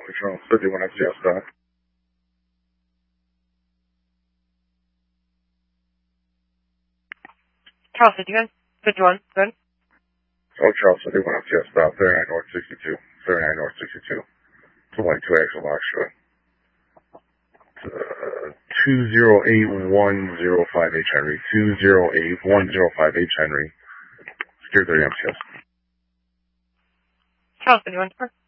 Charles 51 FCS dot. Charles 51, 51, good. Oh, Charles 51 FCS dot, 39 North 62, 39 North 62. 22 Axel Foxtrot. 2081058 Henry, 2081058 Henry. Secure 30 MCS. Charles 51,